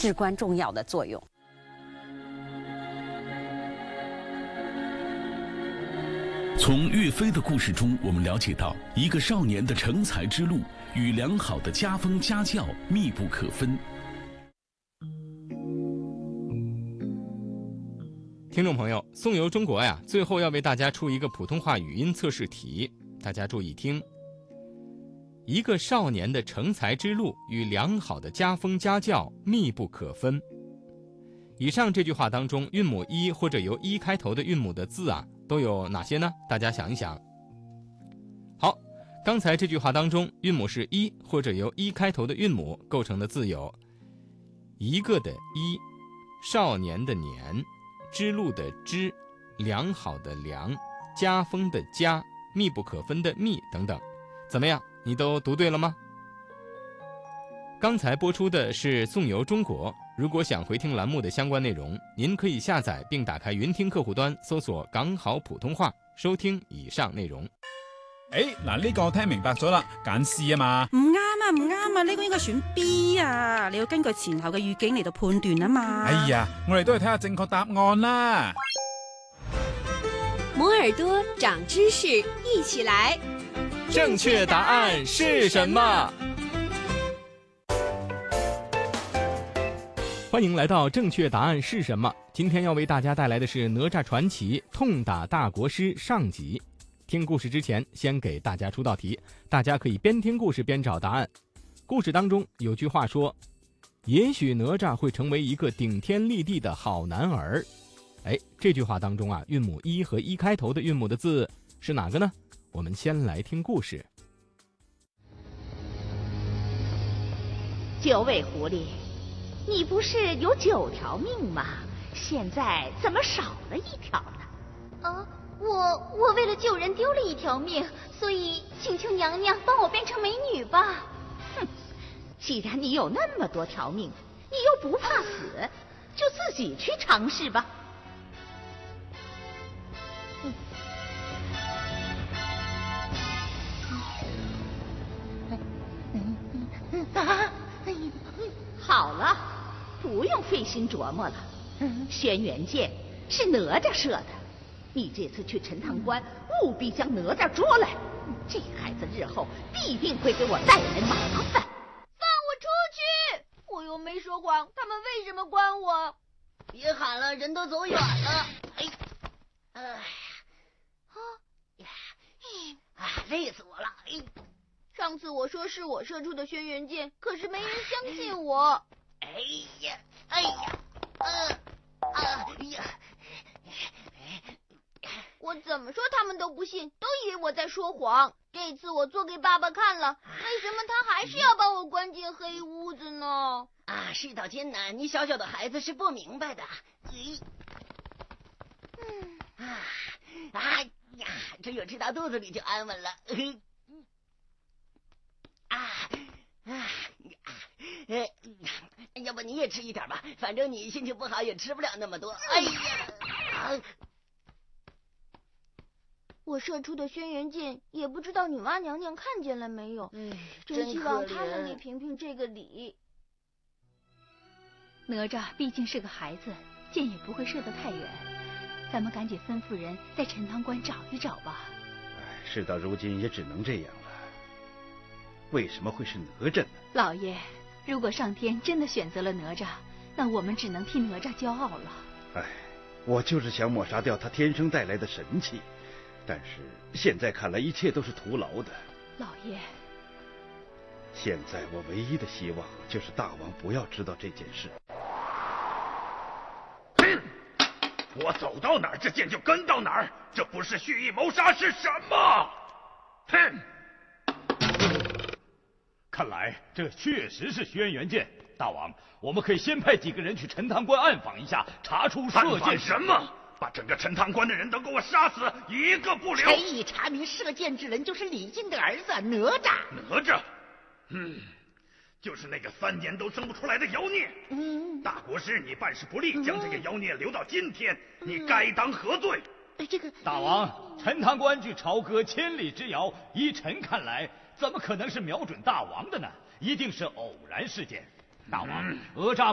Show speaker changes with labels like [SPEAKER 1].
[SPEAKER 1] 至关重要的作用。
[SPEAKER 2] 从岳飞的故事中，我们了解到一个少年的成才之路与良好的家风家教密不可分。
[SPEAKER 3] 听众朋友，送游中国呀，最后要为大家出一个普通话语音测试题，大家注意听。一个少年的成才之路与良好的家风家教密不可分。以上这句话当中，韵母一或者由一开头的韵母的字啊，都有哪些呢？大家想一想。好，刚才这句话当中，韵母是一或者由一开头的韵母构成的字有一个的一，少年的年，之路的之，良好的良，家风的家，密不可分的密等等。怎么样，你都读对了吗？刚才播出的是送游中国，如果想回听栏目的相关内容，您可以下载并打开云听客户端，搜索港好普通话，收听以上內容。
[SPEAKER 4] 嗱，呢個我聽明白咗啦，揀 C 啊嘛。
[SPEAKER 5] 唔啱啊，唔啱啊，呢個應該選 B 啊，你要根據前後嘅語境嚟到判斷啊嘛。
[SPEAKER 4] 哎呀，我哋都係睇下正確答案啦。
[SPEAKER 6] 摩耳朵長知識，一起來。
[SPEAKER 3] 正確答案是什麼？歡迎來到正確答案是什麼？今天要為大家帶來的是哪吒傳奇痛打大國師上集。聽故事之前，先給大家出道題，大家可以邊聽故事邊找答案。故事當中有句話說，也許哪吒會成為一個頂天立地的好男兒。這句話當中啊，韻母一和一開頭的韻母的字是哪個呢？我們先來聽故事。
[SPEAKER 7] 九尾狐狸，你不是有9條命嗎？現在怎麼少了1條呢？
[SPEAKER 8] 我為了救人丟了1條命，所以請求娘娘幫我變成美女吧。
[SPEAKER 7] 哼，既然你有那麼多條命，你又不怕死，就自己去嘗試吧。好了，不用費心琢磨了。轩辕劍是哪吒射的，你這次去陳塘關，務必將哪吒捉來。這孩子日後必定會給我帶來麻煩。
[SPEAKER 8] 放我出去！我又沒說謊，他們為什麼關我？
[SPEAKER 9] 別喊了，人都走遠了。累死我了！
[SPEAKER 8] 上次我說是我射出的軒辕劍，可是沒人相信我。我怎麼說他們都不信，都以為我在說謊。這次我做給爸爸看了，為什麼他還是要把我關進黑屋子呢？
[SPEAKER 9] 世道艱難，你小小的孩子是不明白的。只有吃到肚子裡就安穩了。要不你也吃一點吧，反正你心情不好也吃不了那麼多。
[SPEAKER 8] 我射出的軒辕劍也不知道女娲娘娘看見了沒有，真希望她能給評評這個理。
[SPEAKER 10] 哪吒畢竟是個孩子，箭也不會射得太遠，咱們趕緊吩咐人在陳塘關找一找吧。
[SPEAKER 11] 事到如今也只能這樣了，為什麼會是哪吒呢？
[SPEAKER 10] 老爺，如果上天真的選擇了哪吒，那我們只能替哪吒驕傲了。
[SPEAKER 11] 我就是想抹殺掉他天生帶來的神氣，但是現在看來一切都是徒勞的。
[SPEAKER 10] 老爺，
[SPEAKER 11] 現在我唯一的希望就是大王不要知道這件事。
[SPEAKER 12] 我走到哪儿，这剑就跟到哪儿，这不是蓄意谋杀是什么？
[SPEAKER 13] 看来这确实是轩辕剑。大王，我们可以先派几个人去陈塘關暗訪一下，查出射箭
[SPEAKER 12] 什么？把整个陳塘關的人都給我殺死，一個不留。
[SPEAKER 7] 才已查明射箭之人就是李靖的兒子哪吒。
[SPEAKER 12] 哪吒？就是那個3年都生不出來的妖孽。大國師，你辦事不力，將這個妖孽留到今天，你該當何罪？
[SPEAKER 13] 大王，陳塘關距朝歌千里之遙，依臣看來，怎麼可能是瞄準大王的呢？一定是偶然事件。大王，哪吒